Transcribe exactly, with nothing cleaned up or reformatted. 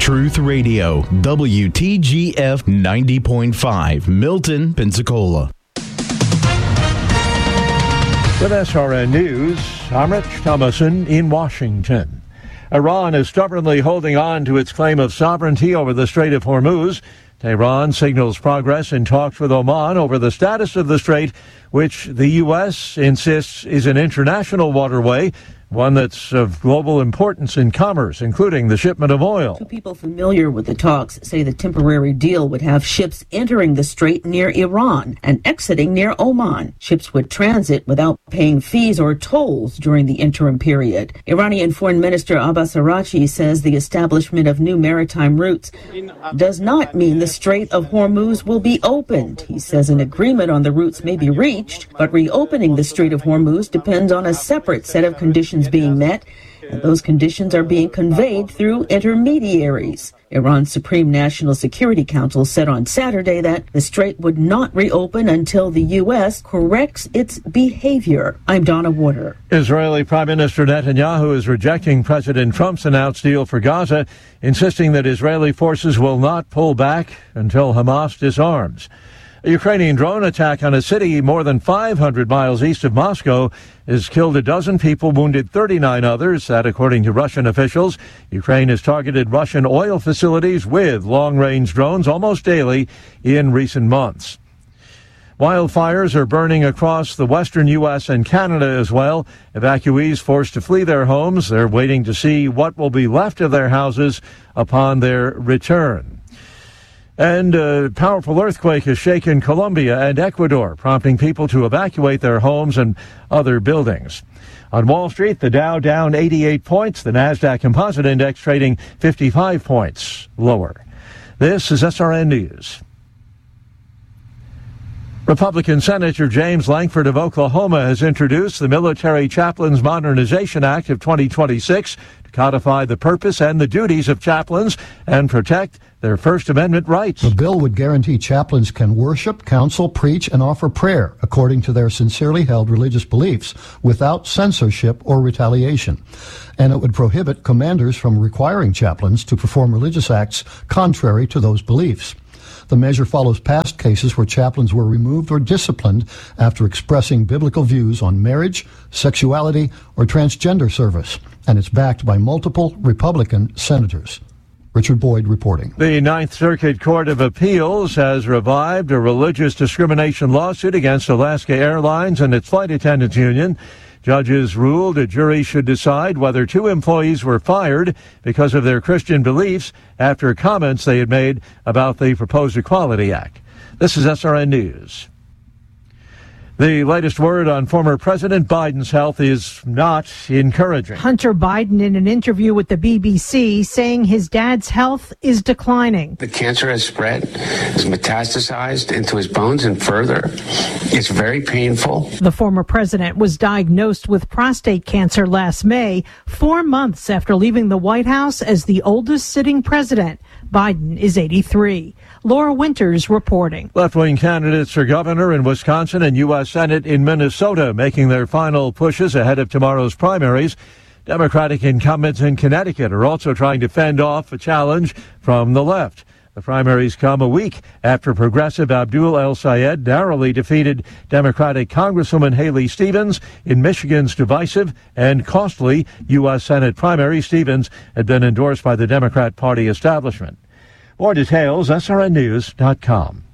Truth Radio, W T G F ninety point five, Milton, Pensacola. With S R N News, I'm Rich Thomason in Washington. Iran is stubbornly holding on to its claim of sovereignty over the Strait of Hormuz. Tehran signals progress in talks with Oman over the status of the strait, which the U S insists is an international waterway, one that's of global importance in commerce, including the shipment of oil. Two people familiar with the talks say the temporary deal would have ships entering the strait near Iran and exiting near Oman. Ships would transit without paying fees or tolls during the interim period. Iranian Foreign Minister Abbas Araghchi says the establishment of new maritime routes does not mean the Strait of Hormuz will be opened. He says an agreement on the routes may be reached, but reopening the Strait of Hormuz depends on a separate set of conditions being met, and those conditions are being conveyed through intermediaries. Iran's Supreme National Security Council said on Saturday that the strait would not reopen until the U S corrects its behavior. I'm Donna Warder. Israeli Prime Minister Netanyahu is rejecting President Trump's announced deal for Gaza, insisting that Israeli forces will not pull back until Hamas disarms. A Ukrainian drone attack on a city more than five hundred miles east of Moscow has killed a dozen people, wounded thirty-nine others. That, according to Russian officials. Ukraine has targeted Russian oil facilities with long-range drones almost daily in recent months. Wildfires are burning across the western U S and Canada as well. Evacuees forced to flee their homes. They're waiting to see what will be left of their houses upon their return. And a powerful earthquake has shaken Colombia and Ecuador, prompting people to evacuate their homes and other buildings. On Wall Street, the Dow down eighty-eight points, the NASDAQ Composite Index trading fifty-five points lower. This is S R N News. Republican Senator James Lankford of Oklahoma has introduced the Military Chaplains Modernization Act of twenty twenty-six to codify the purpose and the duties of chaplains and protect their First Amendment rights. The bill would guarantee chaplains can worship, counsel, preach, and offer prayer according to their sincerely held religious beliefs without censorship or retaliation. And it would prohibit commanders from requiring chaplains to perform religious acts contrary to those beliefs. The measure follows past cases where chaplains were removed or disciplined after expressing biblical views on marriage, sexuality, or transgender service, and it's backed by multiple Republican senators. Richard Boyd reporting. The Ninth Circuit Court of Appeals has revived a religious discrimination lawsuit against Alaska Airlines and its flight attendants union. Judges ruled a jury should decide whether two employees were fired because of their Christian beliefs after comments they had made about the proposed Equality Act. This is S R N News. The latest word on former President Biden's health is not encouraging. Hunter Biden in an interview with the B B C saying his dad's health is declining. The cancer has spread, has metastasized into his bones and further. It's very painful. The former president was diagnosed with prostate cancer last May, four months after leaving the White House as the oldest sitting president. Biden is eighty-three. Laura Winters reporting. Left-wing candidates for governor in Wisconsin and U S Senate in Minnesota making their final pushes ahead of tomorrow's primaries. Democratic incumbents in Connecticut are also trying to fend off a challenge from the left. The primaries come a week after progressive Abdul El-Sayed narrowly defeated Democratic Congresswoman Haley Stevens in Michigan's divisive and costly U S Senate primary. Stevens had been endorsed by the Democrat Party establishment. More details, S R N news dot com.